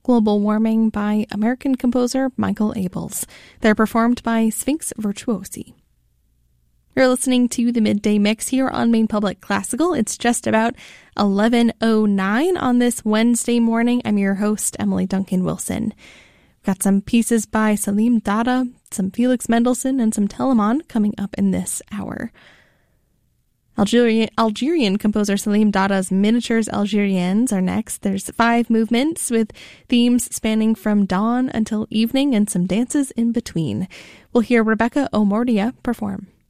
Global Warming by American composer Michael Abels. They're performed by Sphinx Virtuosi. You're listening to the Midday Mix here on Maine Public Classical. It's just about 11:09 on this Wednesday morning. I'm your host, Emily Duncan Wilson. We've got some pieces by Salim Dada, some Felix Mendelssohn, and some Telemann coming up in this hour. Algerian composer Salim Dada's Miniatures Algériennes are next. There's 5 movements with themes spanning from dawn until evening and some dances in between. We'll hear Rebecca Omordia perform.